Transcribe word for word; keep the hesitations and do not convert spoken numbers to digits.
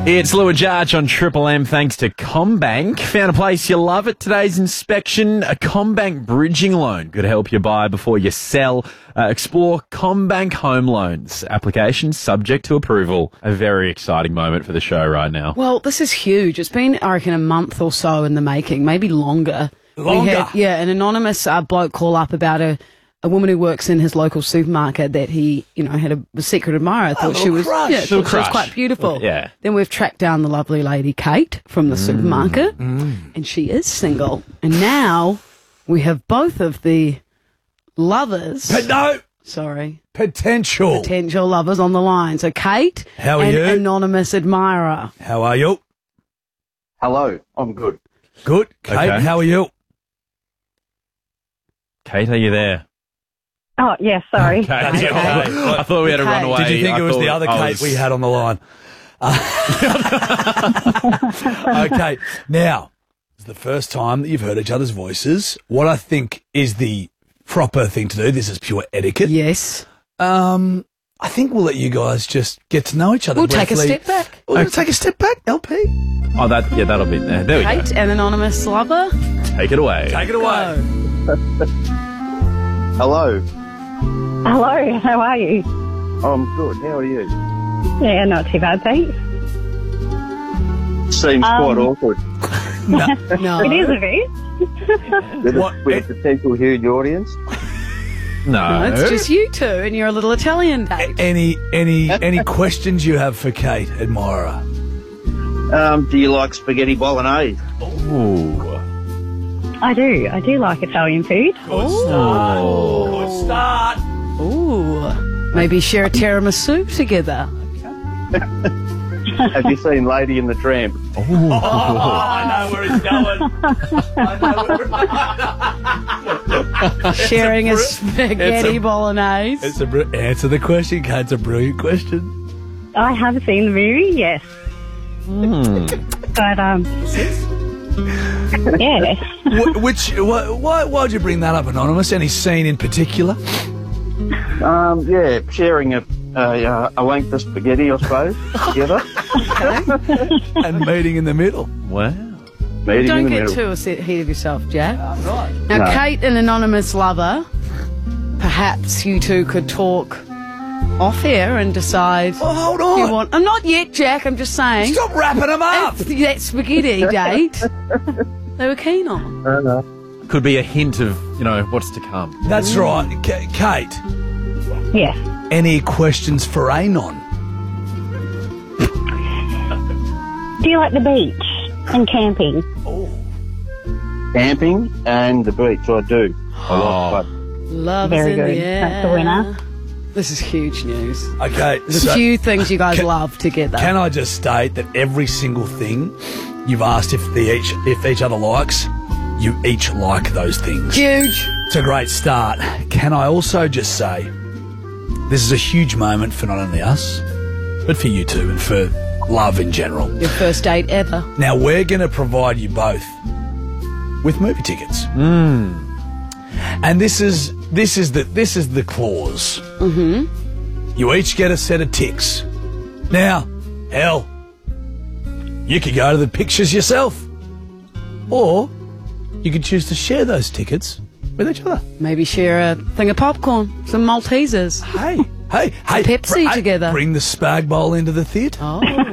It's Lou and Jarch on Triple M thanks to CommBank. Found a place you love at today's inspection. A CommBank bridging loan could help you buy before you sell. Uh, explore CommBank Home Loans. Application subject to approval. A very exciting moment for the show right now. Well, this is huge. It's been, I reckon, a month or so in the making, maybe longer. Longer? We had, yeah, an anonymous uh, bloke call up about a, a woman who works in his local supermarket that he, you know, had a, a secret admirer. Thought she was, crush. yeah, Little thought she was crush. quite beautiful. Yeah. Then we've tracked down the lovely lady Kate from the Mm. supermarket, and she is single. And now we have both of the lovers. But no, Sorry. potential. Potential lovers on the line. So Kate How are and you? anonymous admirer. How are you? Hello, I'm good. Good. Kate, Okay. how are you? Kate, are you there? Oh, yeah, sorry. Okay. That's okay. I thought we had to run Kate. away. Did you think I it was thought the other I Kate was- we had on the line? Uh, okay, now, it's the first time that you've heard each other's voices. What I think is the proper thing to do, this is pure etiquette. Yes. Um, I think we'll let you guys just get to know each other We'll take a briefly. step back. We'll take a step back, L P. Oh, that yeah, that'll be there. There we Kate and anonymous lover. go. Take it away. Take it away. Hello, Hello, how are you? I'm good. How are you? Yeah, not too bad, thanks. Seems Um, quite awkward No. It is a bit. with, What- a, with a potential huge audience. No, No, it's just you two and your little Italian date. Any any any questions you have for Kate, admirer? Um, do you like spaghetti bolognese? Ooh. I do. I do like Italian food. Oh. Good start. Ooh. Maybe share a tiramisu together. Have you seen Lady and the Tramp? Oh, I know where it's going. I know where Sharing a, br- spaghetti it's a- bolognese. It's a br- answer the question, Kate. It's a brilliant question. I have seen the movie, yes. But, um, yeah. Wh- which wh- why why'd you bring that up, anonymous? Any scene in particular? Um, yeah, sharing a a, uh, a length of spaghetti, I suppose, together. And meeting in the middle. Wow. Meeting Don't in the get middle. too ahead of yourself, Jack. Right. Now, No. Kate and anonymous lover, perhaps you two could talk off air and decide Oh, hold if you on. want. I'm not yet, Jack. I'm just saying. Stop wrapping them up. If that spaghetti date they were keen on. No, no. Could be a hint of, you know, what's to come. That's right. K- Kate, Yes. any questions for Anon? Do you like the beach and camping? Camping and the beach, I do. I Oh. like both. Love Very is in good. the air. That's the winner. This is huge news. Okay, There's so a few things you guys can- love together. can I just state that every single thing you've asked if the each if each other likes, you each like those things. Huge. It's a great start. Can I also just say, this is a huge moment for not only us, but for you two and for love in general. Your first date ever. Now, we're going to provide you both with movie tickets. And this is this is the this is the clause. Mm-hmm. You each get a set of ticks. Now, hell, you could go to the pictures yourself, or you could choose to share those tickets with each other. Maybe share a thing of popcorn, some Maltesers. Hey, hey, hey, Pepsi hey, together. Bring the spag bowl into the theatre. Oh.